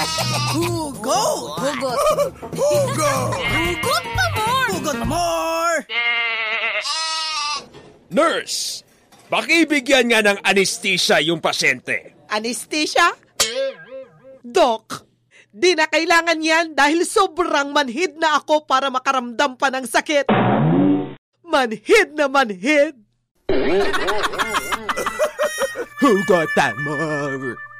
Hugot! Hugot. Hugot! Hugot pa more! Hugot pa more! Nurse, pakibigyan nga ng anesthesia yung pasyente. Anesthesia? Doc, di na kailangan yan dahil sobrang manhid na ako para makaramdam pa ng sakit. Manhid na manhid. Hugot pa more!